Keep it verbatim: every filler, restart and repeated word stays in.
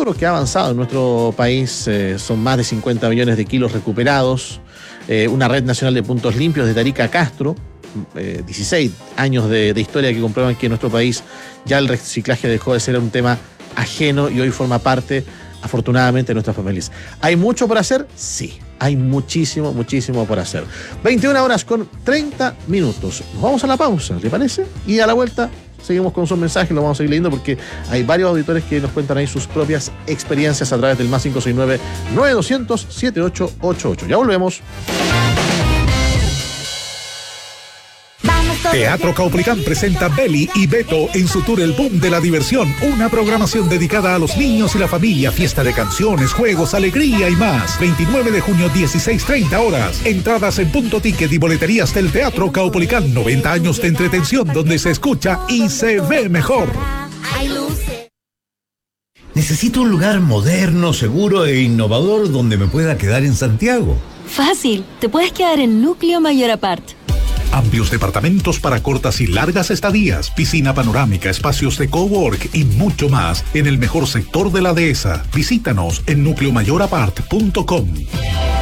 lo que ha avanzado en nuestro país. Eh, son más de cincuenta millones de kilos recuperados, eh, una red nacional de puntos limpios de Arica a Castro, eh, dieciséis años de, de historia que comprueban que en nuestro país ya el reciclaje dejó de ser un tema ajeno y hoy forma parte, afortunadamente, de nuestras familias. ¿Hay mucho por hacer? Sí, hay muchísimo, muchísimo por hacer. veintiuna horas con treinta minutos. Nos vamos a la pausa, ¿le parece? Y a la vuelta seguimos con sus mensajes, lo vamos a seguir leyendo porque hay varios auditores que nos cuentan ahí sus propias experiencias a través del más cinco seis nueve, nueve dos cero cero, siete ocho ocho ocho. Ya volvemos. Teatro Caupolicán presenta Beli y Beto en su tour El Boom de la Diversión, una programación dedicada a los niños y la familia, fiesta de canciones, juegos, alegría y más. veintinueve de junio, dieciséis treinta horas. Entradas en Punto Ticket y boleterías del Teatro Caupolicán. noventa años de entretención donde se escucha y se ve mejor. Necesito un lugar moderno, seguro e innovador donde me pueda quedar en Santiago. Fácil, te puedes quedar en Núcleo Mayor Apart. Amplios departamentos para cortas y largas estadías, piscina panorámica, espacios de cowork y mucho más en el mejor sector de la dehesa. Visítanos en núcleo mayor apart punto com.